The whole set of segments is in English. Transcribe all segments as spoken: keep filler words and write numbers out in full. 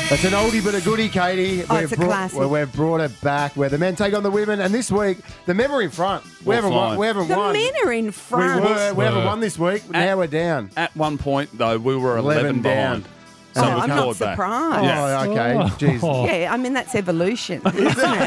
It's an oldie but a goodie, Katie. Oh, We've it's a brought, classic. well, we've brought it back where the men take on the women, and this week the men were in front. We We're haven't won. flying. We haven't The won. men are in we front. were. We haven't Were. won this week. At- now we're down. At one point, though, we were eleven, eleven down. behind. So Oh, we've I'm not clawed back. surprised. Yeah. Oh, okay. Oh. Jeez. Yeah, I mean, that's evolution, isn't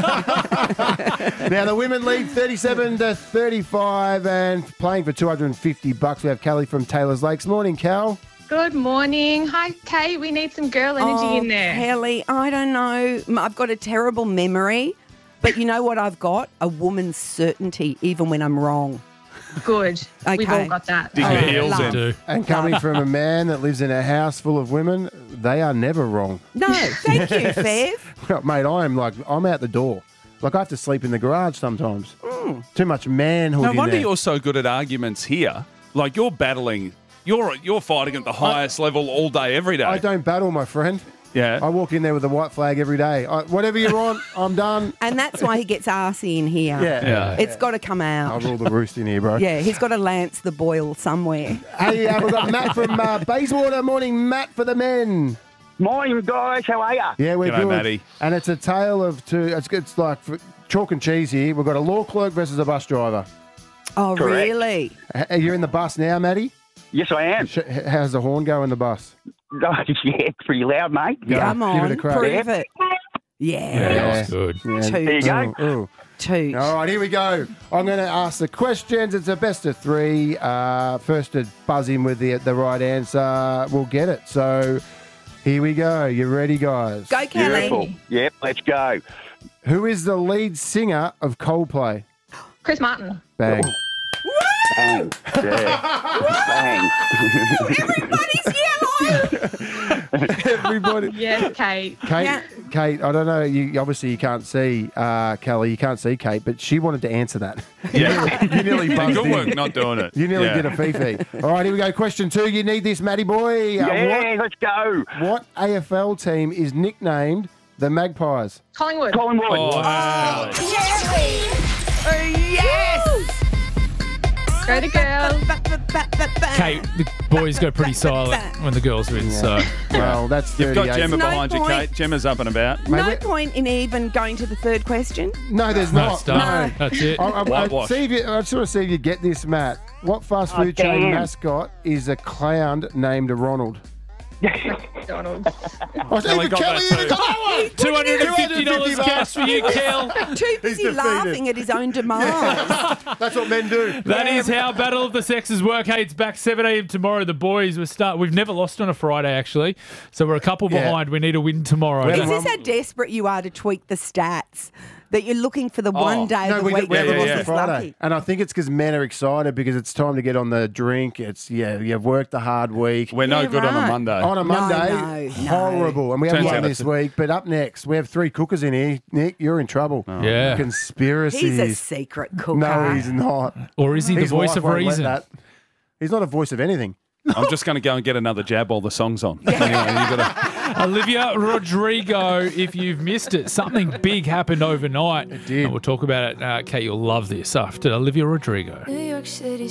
it? Now the women lead thirty-seven to thirty-five, and playing for two hundred fifty bucks. We have Kelly from Taylor's Lakes. Morning, Cal. Good morning. Hi, Kate. We need some girl energy Oh, in there. Kelly, I don't know. M- I've got a terrible memory, but you know what I've got? A woman's certainty, even when I'm wrong. Good. We've Okay. all got that. Dig Oh, your heels love. in. Do. And coming from a man that lives in a house full of women, they are never wrong. No, thank you, Fev. Well, mate, I am like, I'm out the door. Like, I have to sleep in the garage sometimes. Too much manhood No in wonder there. you're so good at arguments here. Like, you're battling, you're you're fighting at the highest level all day, every day. I don't battle, my friend. Yeah. I walk in there with a white flag every day. I, whatever you want, I'm done. And that's why he gets arsey in here. Yeah. Yeah. It's got to come I'll out. rule the roost in here, bro. Yeah, he's got to lance the boil somewhere. Hey, uh, we've got Matt from uh, Bayswater. Morning, Matt, for the men. Morning, guys. How are you? Yeah, we're G'day, good. Matty. And it's a tale of two. It's, it's like f- chalk and cheese here. We've got a law clerk versus a bus driver. Oh, Correct. really? H- You're in the bus now, Matty? Yes, I am. Sh- how's the horn go in the bus? Oh, yeah, it's pretty loud, mate. Go, Come give on, it a crack. prove it. Yeah, Yeah, that was good. Yeah. Toot. There you go. Ooh, ooh. toot. All right, here we go. I'm going to ask the questions. It's a best of three. Uh, first to buzz in with the the right answer will get it. So here we go. You ready, guys? Go, Kelly. Beautiful. Yep, let's go. Who is the lead singer of Coldplay? Chris Martin. Bang. Bang. Yeah. Bang. Everybody's yellow. Everybody. Yes, Kate. Kate, Yeah. Kate, I don't know. You obviously you can't see uh, Kelly. You can't see Kate, but she wanted to answer that. Yeah. You nearly buzzed Good in. work not doing it. You nearly Yeah. did a fifi. All right, here we go. Question two. You need this, Matty boy. Uh, Yeah, let's go. what, what A F L team is nicknamed the Magpies? Collingwood. Collingwood. Oh, wow. Yes. Go the girls. Kate, the boys go pretty silent when the girls win, so. Well, that's You've got thirty-eight. Gemma No behind you, point. Kate. Gemma's up and about. No Mate, we- point in even going to the third question. No, there's No, not. it's done. No. That's it. I, I, I, Whitewash. see if you, I just want to see if you get this, Matt. What fast Oh, food chain damn. mascot is a clown named Ronald? McDonald's. Oh, Kelly even got Kelly that even too. got that one. two hundred fifty dollars bucks. cash for you, Kel. Too busy defeated. laughing at his own demise. That's what men do. That is how Battle of the Sexes work. Hey, it's back seven a.m. tomorrow. The boys will start. We've never lost on a Friday, actually. So we're a couple Yeah. behind. We need a win tomorrow. Well, Is this how desperate you are to tweak the stats? That you're looking for the one day No, of the we, week we that haven't yeah, lost yeah. the is Friday. lucky. And I think it's because men are excited because it's time to get on the drink. It's, yeah, you've worked the hard week. We're no Yeah, good on a right. Monday. On a No, Monday, no, no. horrible. And we haven't Turns won out this it's a- week. But up next, we have three cookers in here. Nick, you're in trouble. Yeah. Conspiracies. He's a secret cooker. No, he's not. Or is he the His voice wife of won't let reason? that. He's not a voice of anything. I'm just going to go and get another jab while the song's on. Anyway, you gotta, Olivia Rodrigo, if you've missed it, something big happened overnight. It did. And we'll talk about it. Uh, Kate, you'll love this after Olivia Rodrigo. New York City